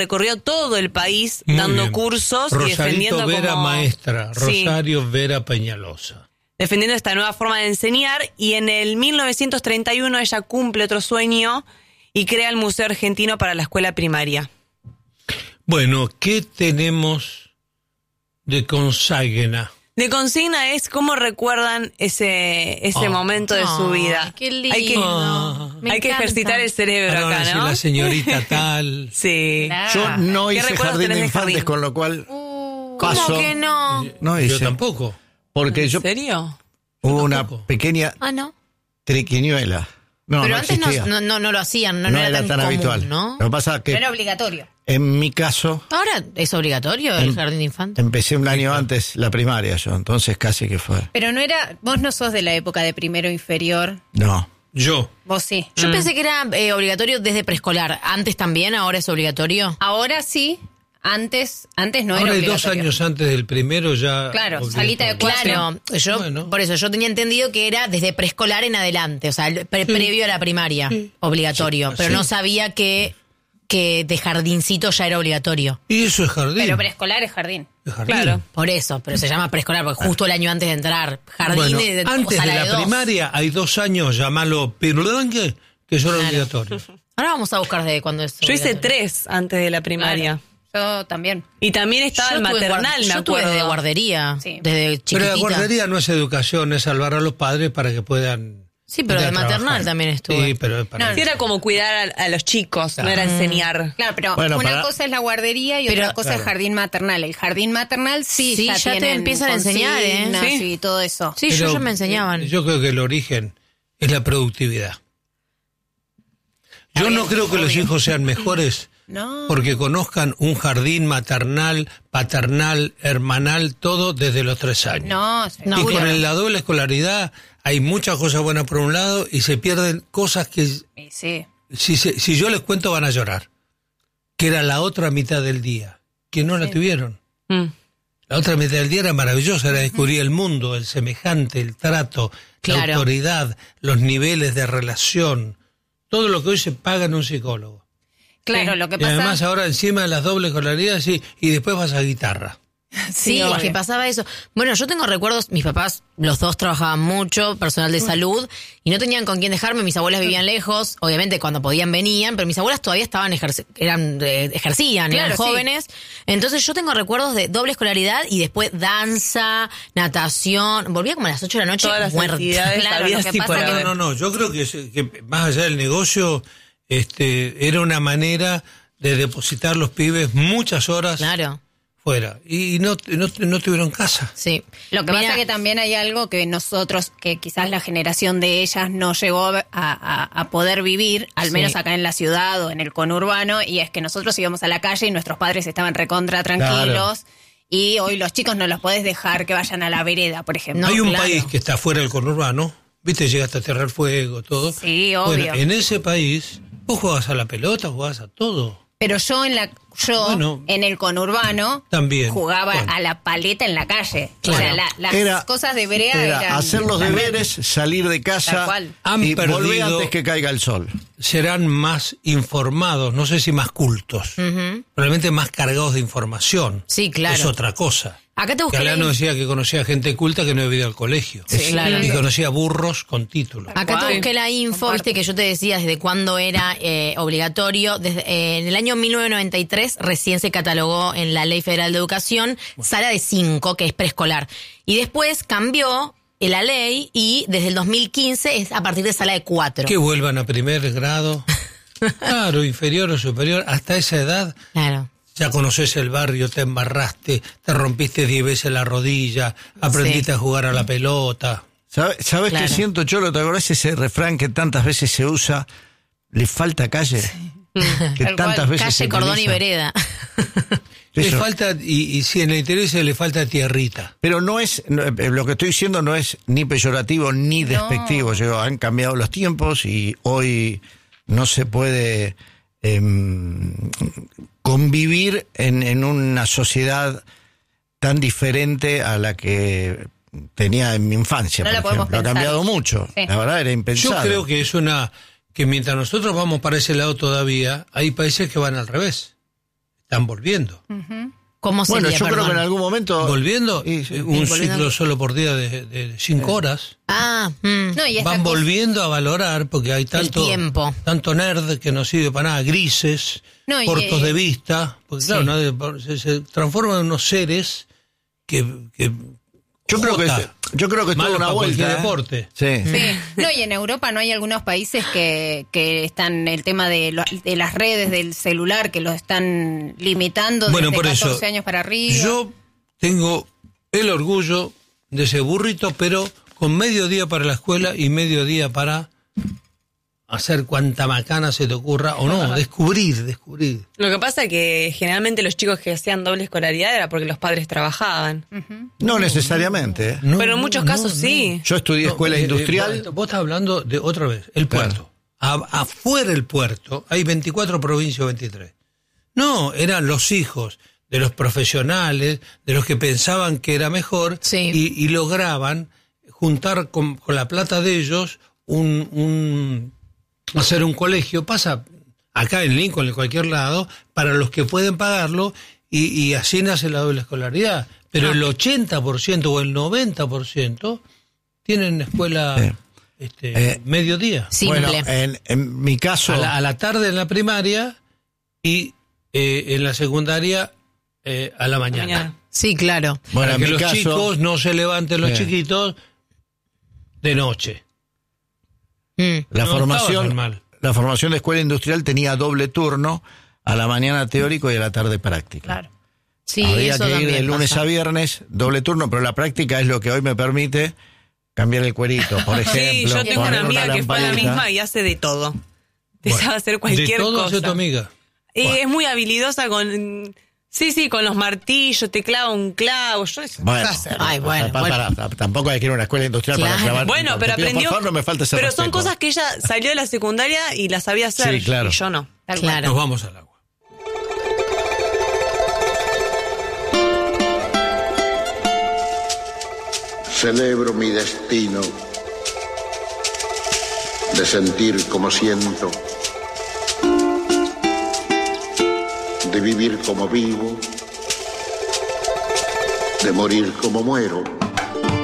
recorrió todo el país Muy dando bien. cursos y Rosarito defendiendo Vera, como... maestra. Sí. Rosario Vera Peñalosa. Defendiendo esta nueva forma de enseñar, y en el 1931 ella cumple otro sueño y crea el Museo Argentino para la escuela primaria. Bueno, ¿qué tenemos de consigna? De consigna es cómo recuerdan ese momento de su vida. Qué lindo. Hay Me que encanta. ejercitar el cerebro Ahora van a acá, decir ¿no? la señorita tal. Sí. Claro. Yo no ¿Qué hice recuerdos jardín tenés de de infantes, jardín? con lo cual ¿Cómo paso. que no? No Yo hice. tampoco. Porque ¿En serio? hubo una tampoco. pequeña Ah, no. triquiñuela. No, Pero no antes existía. no lo hacían, no No era tan común, habitual. ¿no? Lo que pasa es que No era obligatorio. en mi caso Ahora es obligatorio el jardín de infantes. empecé un año antes la primaria yo, entonces casi que fue. Pero no era, vos no sos de la época de primero inferior, No. Yo. vos sí. Yo pensé que era obligatorio desde preescolar. Antes también, ahora es obligatorio. Ahora sí, antes no Ahora era hay 2 obligatorio. años antes del primero ya. Claro, obligatorio. salita de cuatro. Claro, yo Bueno. por eso yo tenía entendido que era desde preescolar en adelante, o sea, previo a la primaria, obligatorio, Sí, pero sí. no sabía que de jardincito ya era obligatorio. Y eso es jardín. Pero preescolar es jardín. Es jardín. Claro. Por eso, pero se llama preescolar porque justo el año antes de entrar, jardín Bueno, o antes de sala la de dos. primaria hay 2 años, llamalo pirulongue, que son obligatorios. Ahora vamos a buscar desde cuándo es. Yo hice obligatorio. 3 antes de la primaria. Yo también. Y también estaba Yo el estuve en maternal, me yo estuve acuerdo. desde guardería, Sí. desde chiquitita. Pero la guardería no es educación, es salvar a los padres para que puedan. Sí, pero ir a de maternal trabajar. también estuve. Sí, pero es para. Sí, era como cuidar a los chicos, no era enseñar. Claro, pero Bueno, una para- cosa es la guardería y Pero- otra cosa es claro. jardín maternal. El jardín maternal sí Sí, ya te tienen empiezan a enseñar, ¿eh? consignas Sí. y todo eso. Sí, Pero, yo me enseñaban. Yo creo que el origen es la productividad. Yo no creo que los hijos sean mejores No. porque conozcan un jardín maternal, paternal, hermanal, todo desde los 3 años. No, No, Y seguro. con la doble escolaridad hay muchas cosas buenas por un lado y se pierden cosas que Sí. si yo les cuento van a llorar. Que era la otra mitad del día, que no la tuvieron. Mm. La otra mitad del día era maravillosa, era descubrir el mundo, el semejante, el trato, la Claro. autoridad, los niveles de relación, todo lo que hoy se paga en un psicólogo. Claro, lo que Y pasa... además ahora encima de las dobles escolaridades y después vas a guitarra. Sí, es obvio. que pasaba eso. Bueno, yo tengo recuerdos, mis papás, los dos trabajaban mucho, personal de salud, y no tenían con quién dejarme, mis abuelas vivían lejos, obviamente cuando podían venían, pero mis abuelas todavía estaban ejercían, Claro, eran sí. jóvenes. Entonces yo tengo recuerdos de doble escolaridad y después danza, natación, volvía como a las 8 de la noche Todas las muerta. actividades Claro, habidas lo que y pasa por que- haber. No, yo creo que más allá del negocio, era una manera de depositar los pibes muchas horas Claro, fuera y no tuvieron casa. sí. Lo que Mira, pasa que también hay algo que nosotros, que quizás la generación de ellas no llegó a poder vivir, al Sí. menos acá en la ciudad o en el conurbano, y es que nosotros íbamos a la calle y nuestros padres estaban recontra tranquilos, y hoy los chicos no los podés dejar que vayan a la vereda, por ejemplo. No, Hay un claro. país que está fuera del conurbano, viste, llega hasta Tierra del Fuego, todo. Sí, obvio. Bueno, en ese país vos jugabas a la pelota, jugabas a todo. Pero yo Bueno, en el conurbano también. jugaba Bueno. a la paleta en la calle. Claro. O sea, las Era- cosas de brea Era eran hacer los también- deberes, salir de Tal casa cual. Han y volver perdido- antes que caiga el sol. Serán más informados, no sé si más cultos, probablemente más cargados de información. Sí, claro. Es otra cosa. Acá te Que busqué la Alano decía que conocía gente culta que no había ido al colegio. Sí, claro. Y conocía burros con títulos. Acá te Guau. busqué la info, Comparto. viste que yo te decía desde cuándo era obligatorio. En el año 1993 recién se catalogó en la Ley Federal de Educación sala de 5, que es preescolar. Y después cambió la ley y desde el 2015 es a partir de sala de 4. Que vuelvan a primer grado. Claro, inferior o superior. Hasta esa edad Claro. ya conoces el barrio, te embarraste, te rompiste 10 veces la rodilla, aprendiste Sí. a jugar a la pelota. ¿Sabes Claro. qué siento, Cholo? ¿Te acordás ese refrán que tantas veces se usa? ¿Le falta calle? Que Tal tantas cual. veces Calle, se cordón y utiliza. vereda. Le Eso. falta, y si en el interior le falta tierrita. Pero lo que estoy diciendo no es ni peyorativo ni despectivo. Han cambiado los tiempos y hoy no se puede convivir en una sociedad tan diferente a la que tenía en mi infancia, No la por podemos ejemplo. Ha pensar. cambiado mucho. Sí. La verdad era impensable. Yo creo que es que mientras nosotros vamos para ese lado todavía, hay países que van al revés. están volviendo. ¿Cómo sería, Bueno, yo creo perdón? que en algún momento... Volviendo, Sí, sí. un Volviendo. ciclo solo por día de 5 horas. No, y esta Van cosa- volviendo a valorar porque hay tiempo. tanto nerd que no sirve para nada, grises, No, y, cortos de vista, porque sí. claro, se transforman en unos seres que Yo creo que es toda malos una para cualquier vuelta. deporte. Sí. Sí. No, y en Europa no hay algunos países que están el tema de las redes, del celular, que lo están limitando Bueno, desde por 14 eso, años para arriba. Yo tengo el orgullo de ese burrito, pero con medio día para la escuela y medio día para hacer cuanta macana se te ocurra, o no, descubrir. Lo que pasa es que generalmente los chicos que hacían doble escolaridad era porque los padres trabajaban. No necesariamente. No, Pero en no, muchos no, casos no. sí. Yo estudié escuela industrial. Vos estás hablando de otra vez, el puerto. Afuera del puerto hay 24 provincias, 23. No, eran los hijos de los profesionales, de los que pensaban que era mejor, Sí. y lograban juntar con la plata de ellos hacer un colegio. Pasa acá en Lincoln, en cualquier lado, para los que pueden pagarlo, y así nace la doble escolaridad. Pero el 80% o el 90% tienen escuela mediodía. Simple. Bueno, en mi caso... A la tarde en la primaria y en la secundaria a la mañana. Sí, claro. Bueno, Para en que mi los caso... chicos no se levanten los Sí. chiquitos de noche. Mm. La No estaba tan formación, mal. la formación de escuela industrial tenía doble turno, a la mañana teórico y a la tarde práctica. Claro. Sí, Había eso que ir también de lunes pasa. a viernes, doble turno, pero la práctica es lo que hoy me permite cambiar el cuerito, por Sí, ejemplo. yo tengo una poner amiga que fue la lamparita. misma y hace de todo. Te Bueno, sabe hacer cualquier de todo cosa. hace tu amiga. Y es muy habilidosa con... Sí, con los martillos, te clava un clavo. Yo eso Bueno, no sé hacer. Ay, bueno, tampoco hay que ir a una escuela industrial Claro. para clavar. Bueno, pero Te pido, aprendió. Por favor, no me falte ese pero son respeto. cosas que ella salió de la secundaria y las sabía hacer. Sí, claro. Y yo no. Tal cual. Claro. Nos vamos al agua. Celebro mi destino de sentir como siento, de vivir como vivo, de morir como muero.